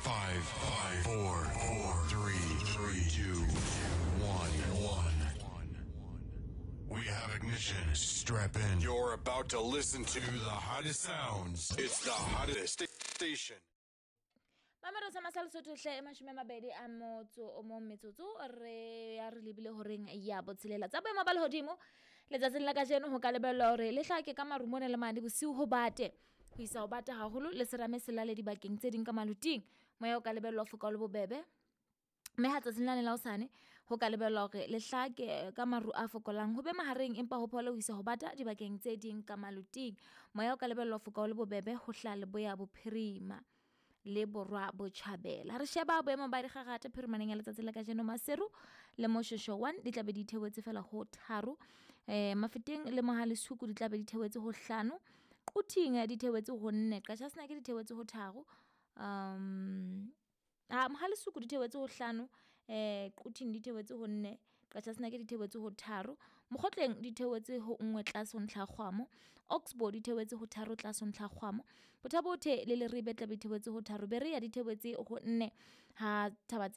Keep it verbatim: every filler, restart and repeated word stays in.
Five, five, four, four, three, three, two, one, one. We have ignition. Strap in. You're about to listen to the hottest sounds. It's the hottest station. Mamero sa masal soto hle mashome mabedi a motso o mo metsotso re ya re lebile horeng ya botselela tsa boemo ba lehodimo letsatsing la kajeno ho ka lebella hore le hlake ka marumone le mane bosiu ho bate ho isa ho bata haholo le serame selale dibakeng tse ding ka maluting moya o ka lebella ho foka le bobebe me ha tsatsing la la osane ho ka lebella hore le hlake ka maru a fokolang ho be mahareng empa ho phole ho isa ho bata dibakeng tse ding ka maluting moya o ka lebella ho foka le bobebe ho hla le boya bophirima le borwa botjhabela re sheba boemo ba dikgagate phirimaneng ya letsatsi la kajeno maseru le moshosho one di tla be di theoetse fela ho tharo eh mafeteng le mohale suku di tla be di theoetse ho hlano quting di theoetse ho nne qasha sena ke di theoetse ho tharo um ha mohale suku di theoetse ho hlano eh quting di theoetse ho nne qasha sena ke di theoetse ho tharo mogotleng di theoetse ho nngwe tlase ho ntlha kgwamo oxbow di theoetse ho tharo tlase ho ntlha kgwamo bothabo the le le re betla be theoetse ho tharo be re ya di theoetse ho nne ha thabatse